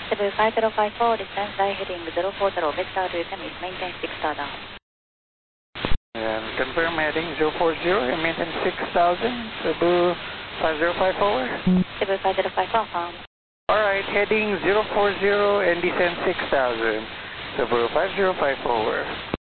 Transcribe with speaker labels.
Speaker 1: Cebu 5054, descend by heading 040, vector return is maintain 6000.
Speaker 2: And confirm heading 040 and maintain 6000, Cebu 5054.
Speaker 1: Cebu 5054, farm.
Speaker 2: Alright, heading 040 and descend 6000, Cebu 5054.